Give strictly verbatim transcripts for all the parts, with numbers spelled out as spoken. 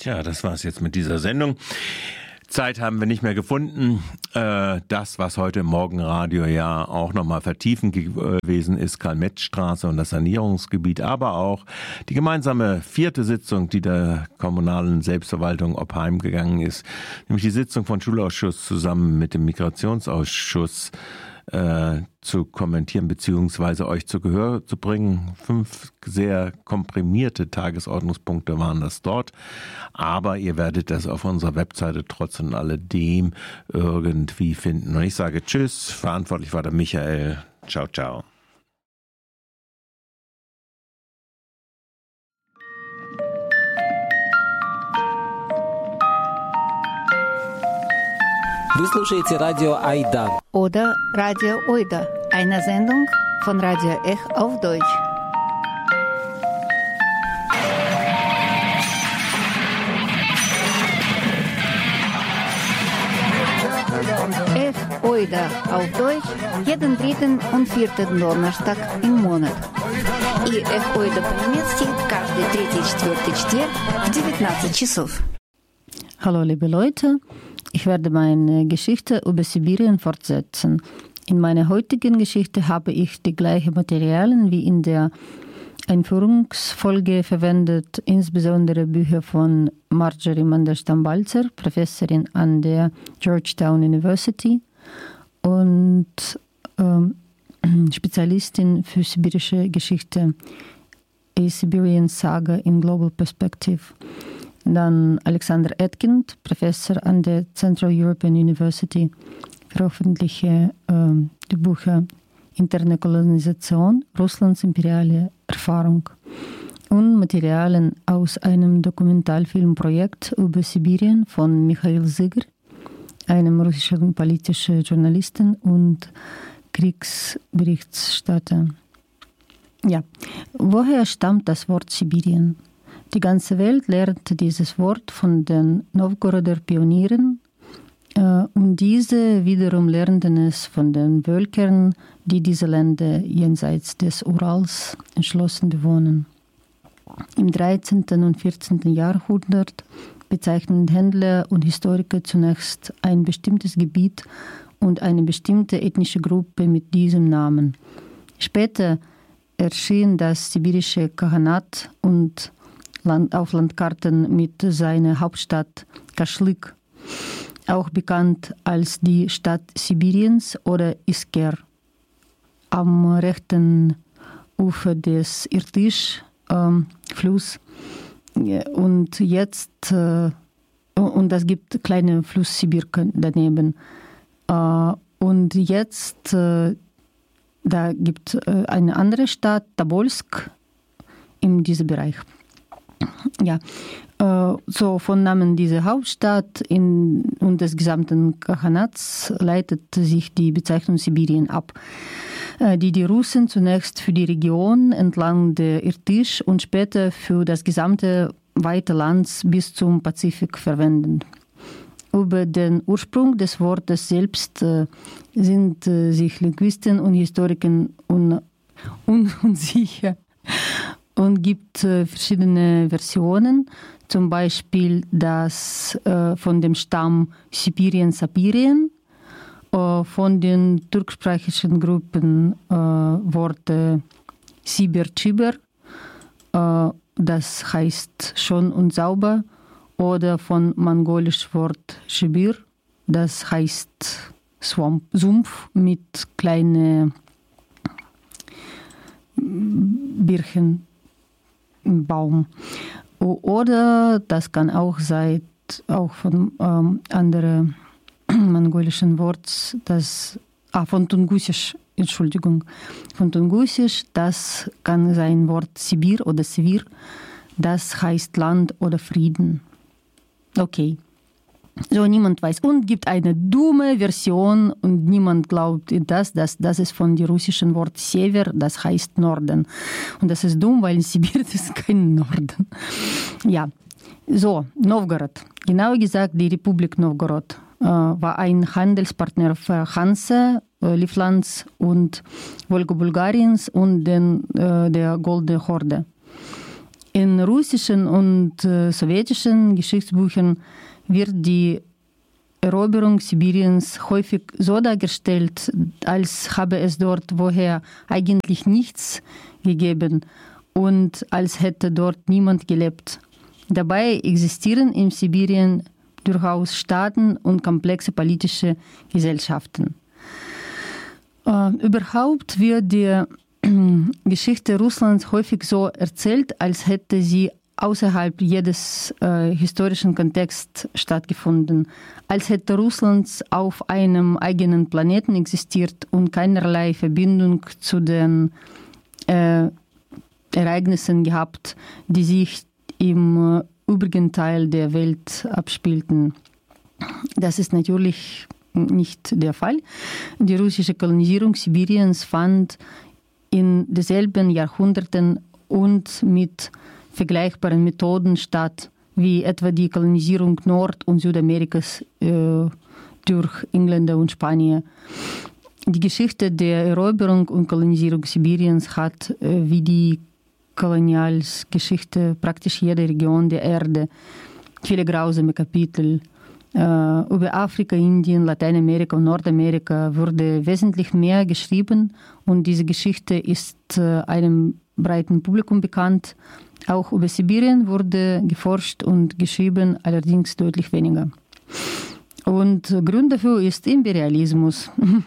Tja, das war's jetzt mit dieser Sendung. Zeit haben wir nicht mehr gefunden. Das, was heute im Morgenradio ja auch nochmal vertiefend gewesen ist, Karl-Metz-Straße und das Sanierungsgebiet, aber auch die gemeinsame vierte Sitzung, die der kommunalen Selbstverwaltung Oppheim gegangen ist, nämlich die Sitzung von Schulausschuss zusammen mit dem Migrationsausschuss Äh, zu kommentieren beziehungsweise euch zu Gehör zu bringen. Fünf sehr komprimierte Tagesordnungspunkte waren das dort, aber ihr werdet das auf unserer Webseite trotz und alledem irgendwie finden. Und ich sage Tschüss, verantwortlich war der Michael. Ciao, ciao. Вы слушаете радио Айда. Oder Radio Oida, eine Sendung von Radio Ech auf Deutsch. Ech Oida auf Deutsch, jeden dritten und vierten Donnerstag im Monat. И Ech Oida по-немецки каждый третий и четвертый четверг в девятнадцать часов. Hallo liebe Leute. Ich werde meine Geschichte über Sibirien fortsetzen. In meiner heutigen Geschichte habe ich die gleichen Materialien wie in der Einführungsfolge verwendet, insbesondere Bücher von Marjorie Mandelstam-Balzer, Professorin an der Georgetown University und ähm, Spezialistin für sibirische Geschichte, A Siberian Saga in Global Perspective. Dann Alexander Etkind, Professor an der Central European University, veröffentlichte äh, die Bücher Interne Kolonisation, Russlands imperiale Erfahrung und Materialien aus einem Dokumentarfilmprojekt über Sibirien von Michail Zyger, einem russischen politischen Journalisten und Kriegsberichterstatter. Ja, woher stammt das Wort Sibirien? Die ganze Welt lernte dieses Wort von den Novgoroder Pionieren äh, und diese wiederum lernten es von den Völkern, die diese Länder jenseits des Urals entschlossen bewohnen. Im dreizehnten und vierzehnten Jahrhundert bezeichneten Händler und Historiker zunächst ein bestimmtes Gebiet und eine bestimmte ethnische Gruppe mit diesem Namen. Später erschien das sibirische Khaganat und Land, auf Landkarten mit seiner Hauptstadt Kaschlik, auch bekannt als die Stadt Sibiriens oder Isker, am rechten Ufer des Irtysch-Flusses. Ähm, und jetzt, äh, und es gibt kleine Fluss Sibirka daneben. Äh, und jetzt, äh, da gibt es äh, eine andere Stadt, Tobolsk, in diesem Bereich. Ja, äh, so von Namen dieser Hauptstadt in, und des gesamten Khaganats leitet sich die Bezeichnung Sibirien ab, äh, die die Russen zunächst für die Region entlang der Irtysch und später für das gesamte weite Land bis zum Pazifik verwenden. Über den Ursprung des Wortes selbst äh, sind äh, sich Linguisten und Historiker un, un, unsicher. Und gibt äh, verschiedene Versionen, zum Beispiel das äh, von dem Stamm Sibirien-Sapirien, äh, von den türkischsprachigen Gruppen äh, Worte Sibir-Chiber, äh, das heißt schon und sauber, oder von mongolisch Wort Shibir, das heißt Swamp, Sumpf mit kleinen Birchen. Baum. Oder das kann auch sein, auch von ähm, anderen mongolischen Wort, das, ah, von Tungusisch, Entschuldigung, von Tungusisch, das kann sein Wort Sibir oder Sivir, das heißt Land oder Frieden. Okay. So, niemand weiß. Und gibt eine dumme Version und niemand glaubt das, das, das ist von dem russischen Wort Sever, das heißt Norden. Und das ist dumm, weil in Sibir ist kein Norden. Ja, so, Novgorod. Genauer gesagt, die Republik Novgorod äh, war ein Handelspartner für Hanse, äh, Livlands und Wolga-Bulgariens und den, äh, der Goldene Horde. In russischen und äh, sowjetischen Geschichtsbüchern wird die Eroberung Sibiriens häufig so dargestellt, als habe es dort vorher eigentlich nichts gegeben und als hätte dort niemand gelebt. Dabei existieren in Sibirien durchaus Staaten und komplexe politische Gesellschaften. Äh, überhaupt wird die Geschichte Russlands häufig so erzählt, als hätte sie außerhalb jedes äh, historischen Kontexts stattgefunden, als hätte Russland auf einem eigenen Planeten existiert und keinerlei Verbindung zu den äh, Ereignissen gehabt, die sich im äh, übrigen Teil der Welt abspielten. Das ist natürlich nicht der Fall. Die russische Kolonisierung Sibiriens fand in denselben Jahrhunderten und mit vergleichbaren Methoden statt, wie etwa die Kolonisierung Nord- und Südamerikas äh, durch Engländer und Spanier. Die Geschichte der Eroberung und Kolonisierung Sibiriens hat, äh, wie die Kolonialgeschichte praktisch jeder Region der Erde, viele grausame Kapitel. Äh, über Afrika, Indien, Lateinamerika und Nordamerika wurde wesentlich mehr geschrieben und diese Geschichte ist äh, einem breiten Publikum bekannt. Auch über Sibirien wurde geforscht und geschrieben, allerdings deutlich weniger. Und Grund dafür ist Imperialismus.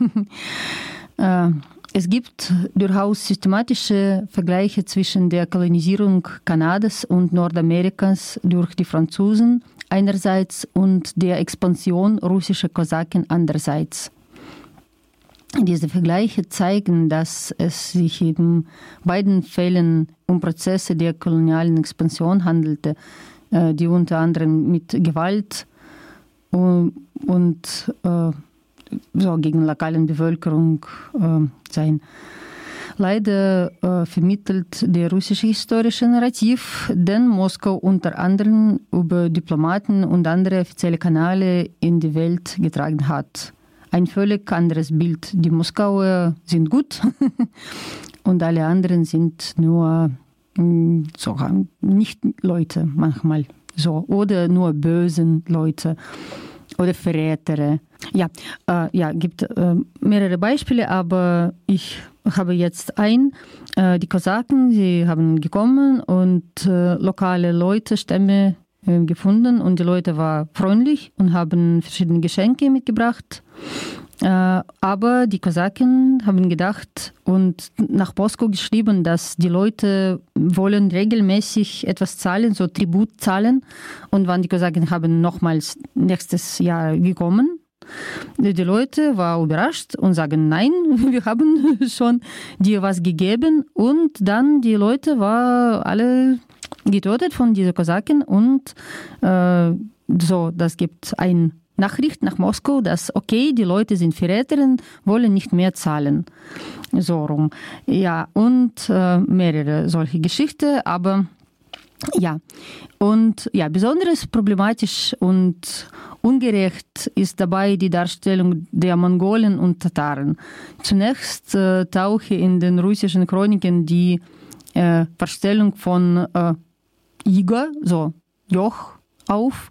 Es gibt durchaus systematische Vergleiche zwischen der Kolonisierung Kanadas und Nordamerikas durch die Franzosen einerseits und der Expansion russischer Kosaken andererseits. Diese Vergleiche zeigen, dass es sich in beiden Fällen um Prozesse der kolonialen Expansion handelte, die unter anderem mit Gewalt und, und äh, so gegen lokalen Bevölkerung äh, sein. Leider äh, vermittelt der russische historische Narrativ, den Moskau unter anderem über Diplomaten und andere offizielle Kanäle in die Welt getragen hat. Ein völlig anderes Bild. Die Moskauer sind gut und alle anderen sind nur so, nicht Leute manchmal so oder nur bösen Leute oder Verräter. Ja, äh, ja, gibt äh, mehrere Beispiele, aber ich habe jetzt ein. Äh, die Kosaken, sie haben gekommen und äh, lokale Leute, Stämme äh, gefunden und die Leute waren freundlich und haben verschiedene Geschenke mitgebracht. Äh, aber die Kosaken haben gedacht und nach Moskau geschrieben, dass die Leute wollen regelmäßig etwas zahlen, so Tribut zahlen. Und wann die Kosaken haben nochmals nächstes Jahr gekommen, die Leute waren überrascht und sagen, nein, wir haben schon dir was gegeben. Und dann die Leute waren alle getötet von diesen Kosaken und äh, so, das gibt ein Nachricht nach Moskau, dass okay, die Leute sind Verräter, wollen nicht mehr zahlen. So rum. Ja, und äh, mehrere solche Geschichten, aber ja. Und ja, besonders problematisch und ungerecht ist dabei die Darstellung der Mongolen und Tataren. Zunächst äh, tauche in den russischen Chroniken die äh, Vorstellung von äh, Iga, so Joch, auf.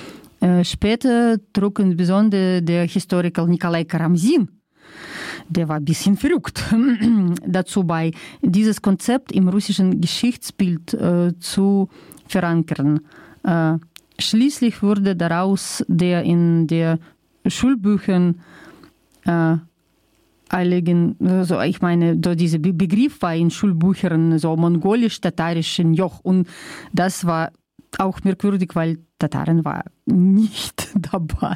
Später trug insbesondere der Historiker Nikolai Karamsin, der war ein bisschen verrückt, dazu bei, dieses Konzept im russischen Geschichtsbild äh, zu verankern. Äh, schließlich wurde daraus der in der Schulbüchern äh, einigen, also ich meine, so dieser Begriff war in Schulbüchern so mongolisch-tatarischen Joch und das war auch merkwürdig, weil Tataren war nicht dabei.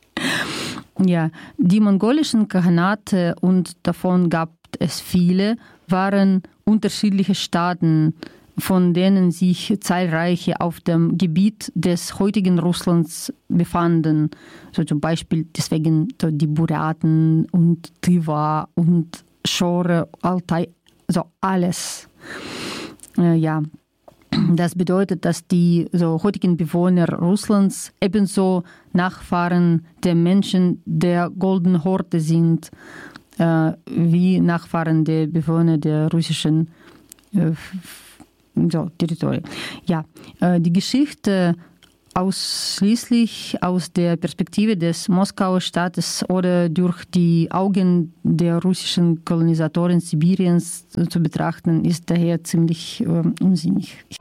Ja, die mongolischen Khaganate, und davon gab es viele, waren unterschiedliche Staaten, von denen sich zahlreiche auf dem Gebiet des heutigen Russlands befanden. So zum Beispiel deswegen die Buryaten und Tiva und Schore, Altai, so alles. Äh, ja. Das bedeutet, dass die so heutigen Bewohner Russlands ebenso Nachfahren der Menschen der Goldenen Horde sind, äh, wie Nachfahren der Bewohner der russischen äh, so, Territorien. Ja, äh, die Geschichte ausschließlich aus der Perspektive des Moskauer Staates oder durch die Augen der russischen Kolonisatoren Sibiriens zu betrachten, ist daher ziemlich äh, unsinnig.